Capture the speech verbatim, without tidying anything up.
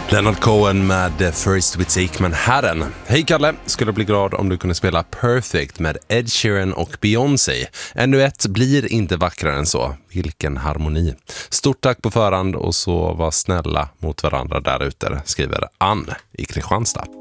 Leonard Cohen med First We Take Manhattan. Hej Kalle, skulle bli glad om du kunde spela Perfect med Ed Sheeran och Beyoncé. Ännu ett blir inte vackrare än så. Vilken harmoni. Stort tack på förhand och så var snälla mot varandra där ute, skriver Ann i Kristianstad.